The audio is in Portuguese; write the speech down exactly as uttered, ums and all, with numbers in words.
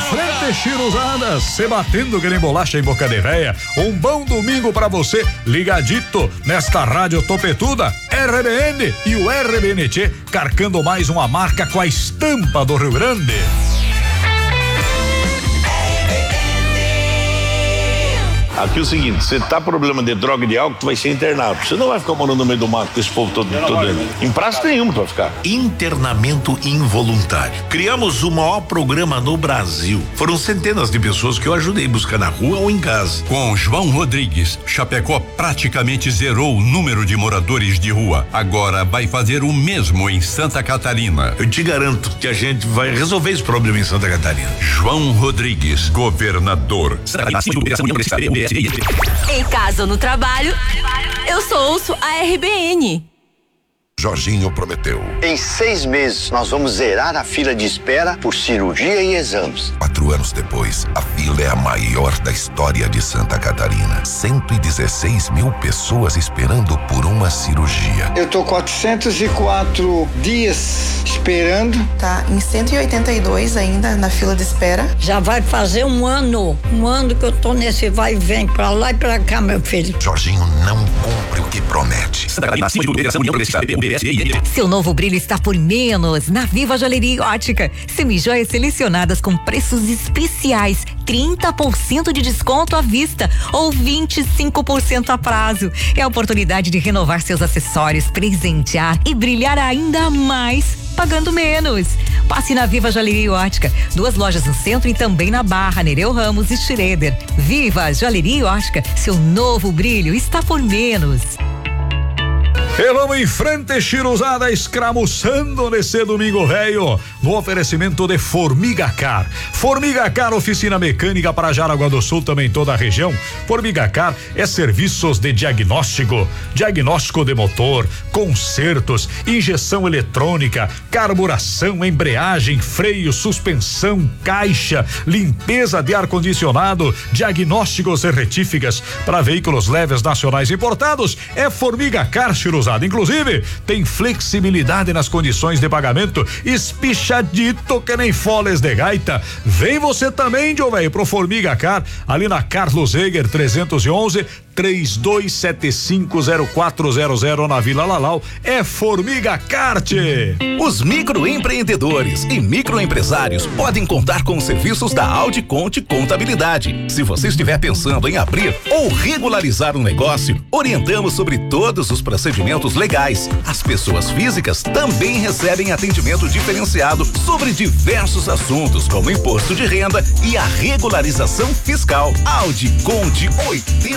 frente, Chiruzada, se batendo que nem bolacha em boca de véia. Um bom domingo pra você, ligadito nesta rádio topetuda, R B N e o R B N T, carcando mais uma marca com a estampa do Rio Grande. Aqui é o seguinte, você tá problema de droga e de álcool, tu vai ser internado. Você não vai ficar morando no meio do mato com esse povo todo, todo dentro. Em praça nenhuma tu vai ficar. Internamento involuntário. Criamos o maior programa no Brasil. Foram centenas de pessoas que eu ajudei a buscar na rua ou em casa. Com João Rodrigues, Chapecó praticamente zerou o número de moradores de rua. Agora vai fazer o mesmo em Santa Catarina. Eu te garanto que a gente vai resolver esse problema em Santa Catarina. João Rodrigues, governador. Em casa ou no trabalho, eu só ouço a R B N. Jorginho prometeu. Em seis meses, nós vamos zerar a fila de espera por cirurgia e exames. Quatro anos depois, a fila é a maior da história de Santa Catarina. cento e dezesseis mil pessoas esperando por uma cirurgia. Eu tô quatrocentos e quatro dias esperando. Tá em cento e oitenta e dois ainda na fila de espera. Já vai fazer um ano, um ano que eu tô nesse vai e vem pra lá e pra cá, meu filho. Jorginho não cumpre o que promete. Santa Catarina, acima de tudo, Federação União Progressista, B B S. Seu novo brilho está por menos na Viva Joalheria e Ótica. Semijoias selecionadas com preços especiais, trinta por cento de desconto à vista ou vinte e cinco por cento a prazo. É a oportunidade de renovar seus acessórios, presentear e brilhar ainda mais, pagando menos. Passe na Viva Joalheria e Ótica. Duas lojas no centro e também na Barra, Nereu Ramos e Schroeder. Viva Joalheria e Ótica. Seu novo brilho está por menos. E vamos em frente, Chiruzada, escramuçando nesse domingo velho, no oferecimento de Formiga Car. Formiga Car, oficina mecânica para Jaraguá do Sul, também toda a região. Formiga Car é serviços de diagnóstico, diagnóstico de motor, consertos, injeção eletrônica, carburação, embreagem, freio, suspensão, caixa, limpeza de ar-condicionado, diagnósticos e retíficas para veículos leves nacionais importados. É Formiga Car, Chiruzada. Inclusive, tem flexibilidade nas condições de pagamento, espichadito que nem foles de gaita. Vem você também, Joe, velho, pro Formiga Car, ali na Carlos Eger trezentos e onze, três dois sete cinco zero quatro zero zero na Vila Lalau. É Formiga Kart. Os microempreendedores e microempresários podem contar com os serviços da Audi Conte Contabilidade. Se você estiver pensando em abrir ou regularizar um negócio, orientamos sobre todos os procedimentos legais. As pessoas físicas também recebem atendimento diferenciado sobre diversos assuntos, como imposto de renda e a regularização fiscal. Audi Conte oitenta